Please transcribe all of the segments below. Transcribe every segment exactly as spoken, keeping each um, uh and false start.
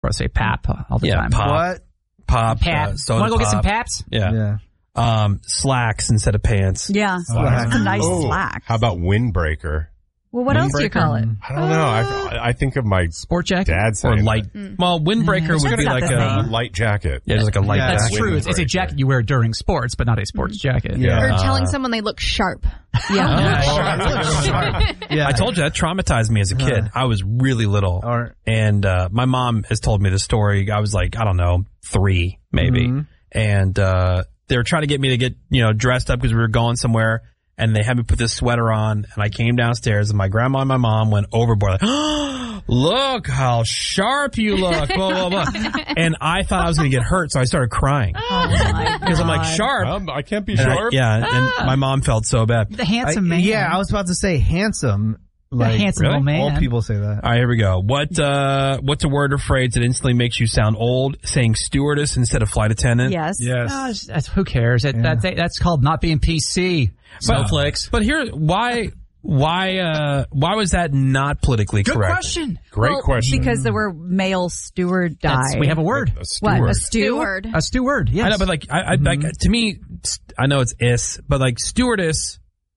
Or I say pap all the yeah, time. Pop. What? Pop. Pap. Uh, soda Want to go get some pop. paps? Yeah. Yeah. Um, slacks instead of pants. Yeah. Slacks. That's a nice Oh, slack. how about windbreaker? Well, what else do you call it? I don't know. I, I think of my Sport jacket? dad Or saying light. Mm. Well, windbreaker That's would be not like the a a light jacket. yeah, just like a light Yeah, That's jacket. true. It's, it's a jacket you wear during sports, but not a sports jacket. Yeah. Or Uh, telling someone they look sharp. Yeah. Yeah. I told you that traumatized me as a kid. I was really little, Or- and uh, my mom has told me the story. I was like, I don't know, three maybe, Mhm. and uh, they were trying to get me to get you know dressed up because we were going somewhere, and they had me put this sweater on, and I came downstairs, and my grandma and my mom went overboard, like, oh, look how sharp you look, blah blah blah, and I thought I was going to get hurt, so I started crying because I'm like sharp. Um, I can't be And I- sharp. yeah, and my mom felt so bad. The handsome I- man. Yeah, I was about to say handsome. Like, handsome Really? old man. All people say that. All right, here we go. What uh, what's a word or phrase that instantly makes you sound old? Saying stewardess instead of flight attendant. Yes. Yes. Oh, it's- that's, who cares? It, Yeah. that, that's called not being P C. But- Snowflakes. But here, why why uh, why was that not politically Good correct? question. Great Well, question. Because there were male steward die. That's, we have a word. A What? steward. A stew? Steward. A steward. Yes. I know, but like, I, I like to me, st- I know it's is, but like stewardess,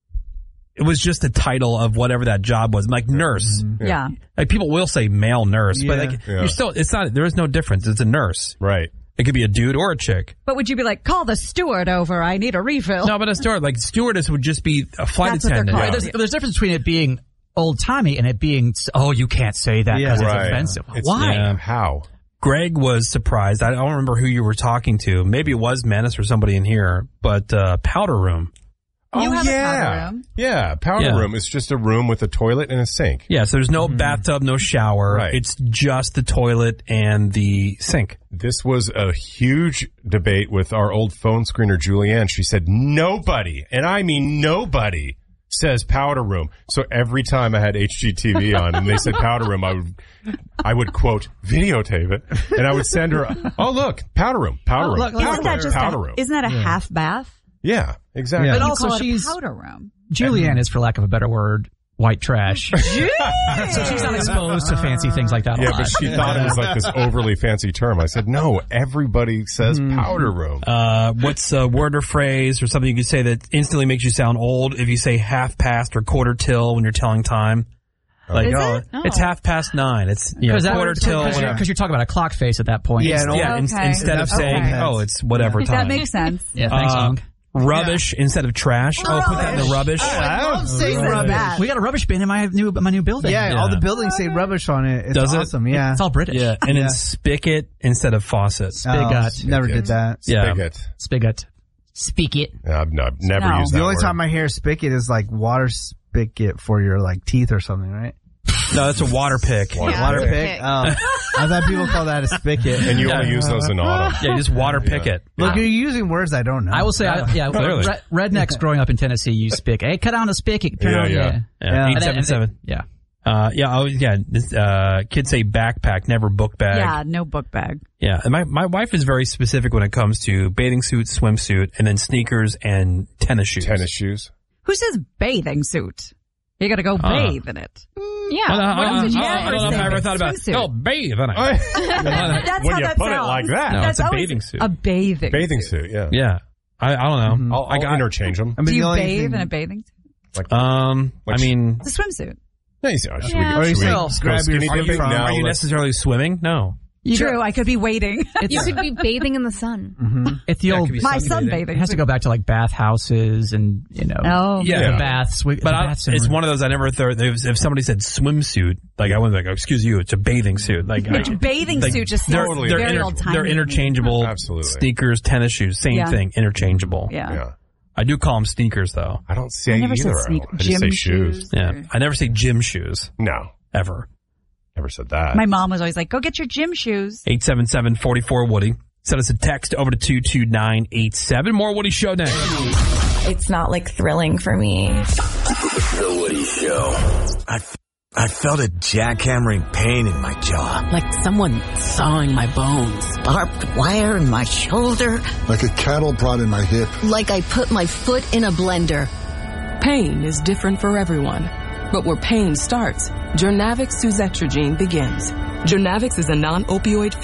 it was just a title of whatever that job was, like nurse. Yeah. Like people will say male nurse, but Yeah. like Yeah. you're still, it's not. There is no difference. It's a nurse. Right. It could be a dude or a chick. But would you be like, call the steward over, I need a refill? No, but a steward, like stewardess would just be a flight That's what they're attendant. called. There's, there's a difference between it being old timey and it being, oh, you can't say that Yeah. because Right. it's offensive. It's- Why? Yeah. How? Greg was surprised. I don't remember who you were talking to. Maybe it was Menace or somebody in here, but uh, powder room. You oh, have a yeah. powder room. Yeah, powder Yeah. room is just a room with a toilet and a sink. Yeah, so there's no bathtub, no shower. Right. It's just the toilet and the sink. This was a huge debate with our old phone screener, Julianne. She said, nobody, and I mean nobody, says powder room. So every time I had H G T V on and they said powder room, I would, I would quote, videotape it, and I would send her, oh, look, powder room, powder Oh, room, look, look. powder Isn't that room, just powder a, room. isn't that a half bath? Yeah, exactly. Yeah. But You also, call it a she's powder room. Julianne is, for lack of a better word, white trash. So she's not exposed to fancy things like that. a Yeah, lot. but she thought it was like this overly fancy term. I said, no, everybody says Hmm. powder room. Uh, what's a word or phrase or something you could say that instantly makes you sound old if you say half past or quarter till when you're telling time? Like, Is oh, it? Oh. it's half past nine. It's you know, quarter till. Because you're, whatever. 'cause you're talking about a clock face at that point. Yeah, and yeah, in- Okay. instead of That's saying, okay. oh, it's whatever time. That makes sense. Yeah, thanks, Uh, Hong. Rubbish instead of trash. Oh, put that in the rubbish. I love saying Who says rubbish. that? We got a rubbish bin in my new my new building. Yeah, Yeah. all the buildings say rubbish on it. It's Does it? awesome. Yeah. It's all British. Yeah, and Yeah. then spigot instead of faucet. Oh, Spigot. never did that. Yeah. Spigot. Spigot. Speak it. Yeah, I've, no, I've never No. used The that only word. time I hear spigot is like water spigot for your like teeth or something, right? No, that's a water pick. Water Yeah. Water Water pick. pick. Oh, I thought people call that a spigot. and you Yeah. only use those in autumn. Yeah, you just water pick it. Look, you're using words I don't know. I will say, I, yeah, Clearly. re- rednecks growing up in Tennessee use spigot. Hey, cut down the spigot. Turn Yeah, on, yeah. yeah. Yeah, Yeah. eight And then- seven seven. Yeah. Uh, yeah, oh, yeah. This, uh, kids say backpack, never book bag. Yeah, no book bag. Yeah, and my, my wife is very specific when it comes to bathing suit, swimsuit, and then sneakers and tennis shoes. Tennis shoes. Who says bathing suit? You gotta go bathe in it. Yeah. I don't, What I, else did you I, I say? don't know if I ever Swimsuit. thought about it. Swimsuit. Oh, bathe in it. That's When how you that put it sounds. like that. No, That's it's a always bathing suit. A bathing Bathing suit. suit, yeah. Yeah. I, I don't know. I'll, I'll I got, interchange them. I mean, Do the you only bathe thing- in a bathing suit? um, I Which- mean, It's a swimsuit. No, you say, oh, should Yeah. we, Or you should we say, go grab your skinny feet dipping? from- Now are you let's- necessarily swimming? No. True, I could be waiting. You could be bathing in the sun. Mm-hmm. It's the Yeah, it old. could be My sunbathing. sunbathing. It has to go back to like bathhouses and, you know. Oh, Yeah. The Yeah. baths. We, But the I, baths it's are- one of those I never thought. If, if somebody said swimsuit, like I wouldn't be like, oh, excuse you, it's a bathing suit. Like I, bathing like, suit just they're, sounds Totally. they're, very inter- old-timey. they're interchangeable. Absolutely. Sneakers, tennis shoes, same Yeah. thing, interchangeable. Yeah. Yeah. I do call them sneakers though. I don't say I never either. said sneak- I just gym say shoes. shoes. Yeah, or- I never say gym shoes No, ever. never said that. My mom was always like, go get your gym shoes. eight seven seven, four four, Woody. Send us a text over to two two nine eight seven. More Woody Show next. It's not like thrilling for me. The Woody Show. I, I felt a jackhammering pain in my jaw. Like someone sawing my bones. Barbed wire in my shoulder. Like a cattle prod in my hip. Like I put my foot in a blender. Pain is different for everyone. But where pain starts, Jurnavix suzetrigine begins. Jurnavix is a non-opioid